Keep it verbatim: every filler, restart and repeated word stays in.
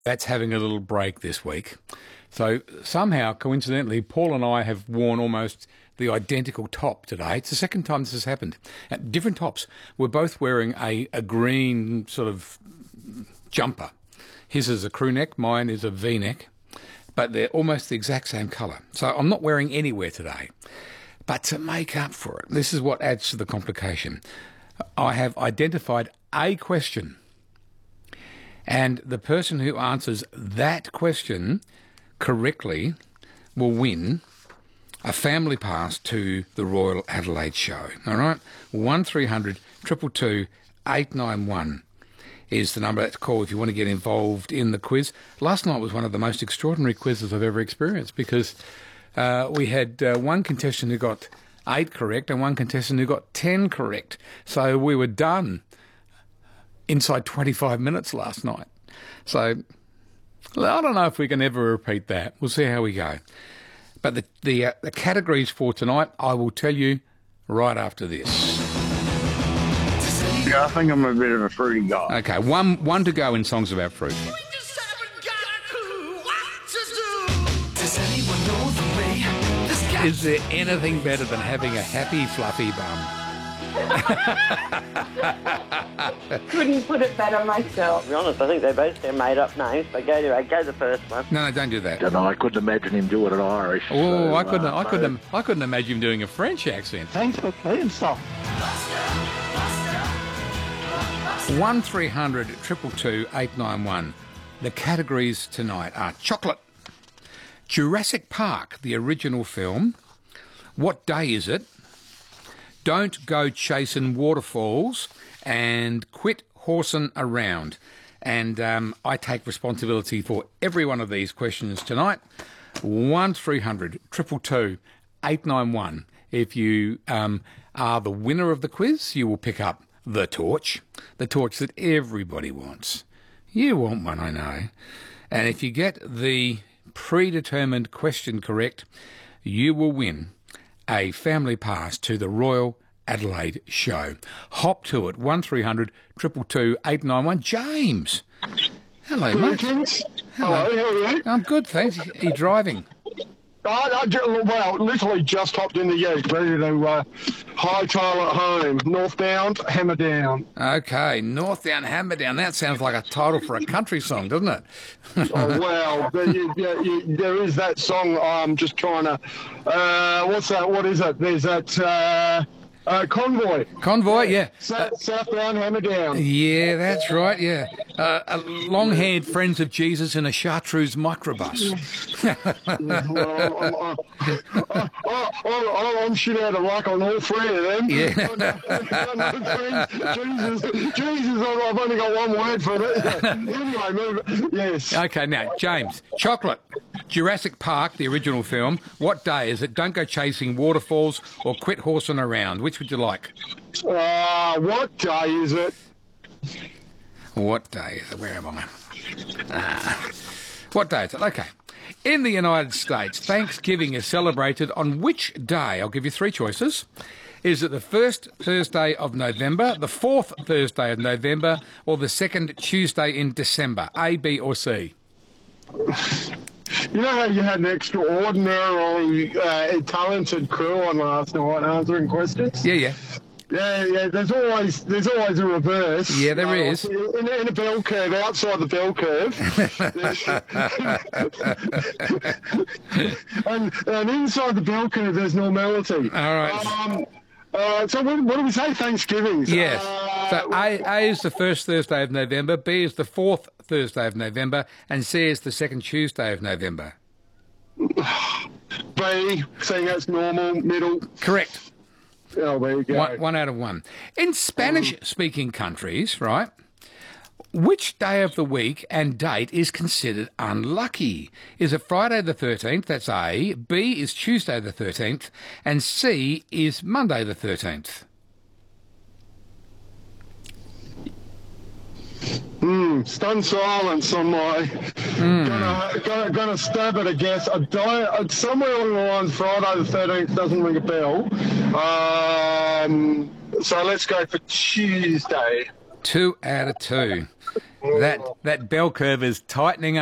That's having a little break this week. So somehow, coincidentally, Paul and I have worn almost the identical top today. It's the second time this has happened. At different tops. We're both wearing a, a green sort of jumper. His is a crew neck, mine is a V-neck, but they're almost the exact same colour. So I'm not wearing anywhere today. But to make up for it, this is what adds to the complication. I have identified a question, and the person who answers that question correctly will win a family pass to the Royal Adelaide Show. All right? one three hundred two two two eight nine one is the number to call if you want to get involved in the quiz. Last night was one of the most extraordinary quizzes I've ever experienced because uh, we had uh, one contestant who got eight correct and one contestant who got ten correct. So we were done inside twenty-five minutes last night. So I don't know if we can ever repeat that. We'll see how we go. But the the, uh, the categories for tonight, I will tell you right after this. Yeah, I think I'm a bit of a fruity guy. Okay, one one to go in songs about fruit. Is there anything better than having a happy, fluffy bum? Couldn't put it better myself. To be honest, I think they both their made-up names, but go to go the first one. No, no, don't do that. And I couldn't imagine him doing an Irish. Oh, so, I couldn't, uh, I couldn't, I couldn't imagine him doing a French accent. Thanks for playing soft. One three hundred triple two eight nine one. The categories tonight are chocolate, Jurassic Park, the original film. What day is it? Don't go chasing waterfalls, and quit horsing around. And um, I take responsibility for every one of these questions tonight. One three hundred triple two eight nine one. If you um, are the winner of the quiz, you will pick up the torch, the torch that everybody wants. You want one, I know. And if you get the predetermined question correct, you will win a family pass to the Royal Adelaide Show. Hop to it, one three hundred two two two eight nine one. James. Hello, mate. Hello, how are you? I'm good, thanks. Are you driving? I, I, ju- well, literally just hopped in the ute, ready to uh, hightail it home. Northbound, hammer down. Okay, North Down, Hammer Down. That sounds like a title for a country song, doesn't it? Oh, well, there, you, you, you, there is that song. I'm just trying to. Uh, what's that? What is it? There's that. Uh, Uh, Convoy. Convoy, yeah. South, southbound, hammer down. Yeah, that's right, yeah. Uh, uh, long-haired friends of Jesus in a chartreuse microbus. well, I'm, I'm, I'm, I'm shit out of luck on all three of them. Yeah. Jesus, Jesus, I've only got one word for it. Anyway, move. Yes. Okay, now, James, chocolate. Jurassic Park, the original film. What day is it? Don't go chasing waterfalls or quit horsing around. Which would you like? Uh, what day is it? What day is it? Where am I? Ah. What day is it? Okay. In the United States, Thanksgiving is celebrated on which day? I'll give you three choices. Is it the first Thursday of November, the fourth Thursday of November, or the second Tuesday in December? A, B, or C? You know how you had an extraordinarily uh, talented crew on last night answering questions? Yeah, yeah. Yeah, yeah. There's always there's always a reverse. Yeah, there uh, is. In, in a bell curve, outside the bell curve, and, and inside the bell curve, there's normality. All right. Um, uh, so what, what do we say? Thanksgiving. Yes. Uh, So A, A is the first Thursday of November, B is the fourth Thursday of November, and C is the second Tuesday of November. B, saying that's normal, middle. Correct. Oh, there you go. One, one out of one. In Spanish-speaking countries, right, which day of the week and date is considered unlucky? Is it Friday the thirteenth? That's A. B is Tuesday the thirteenth. And C is Monday the thirteenth. Hmm, stunned silence on my. Mm. Gonna, gonna, gonna stab at a guess. I don't, somewhere along the lines, Friday the thirteenth doesn't ring a bell. Um, so let's go for Tuesday. Two out of two. That that bell curve is tightening up.